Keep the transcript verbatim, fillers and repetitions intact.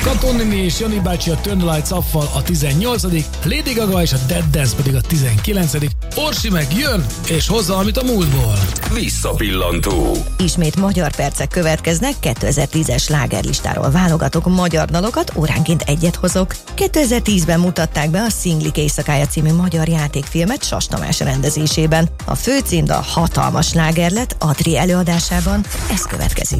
Katonini és Jani bácsi a Turn the Lights Off-val a tizennyolcadik, Lady Gaga és a Dead Dance pedig a tizenkilencedik Orsi meg jön és hozza, amit a múltból. Visszapillantó. Ismét magyar percek következnek, kétezer-tízes slágerlistáról válogatok magyar dalokat, óránként egyet hozok. kétezer-tízben mutatták be a Szinglik éjszakája című magyar játékfilmet Sas Tamás rendezésében. A főcímdal hatalmas sláger lett Adri előadásában, ez következik.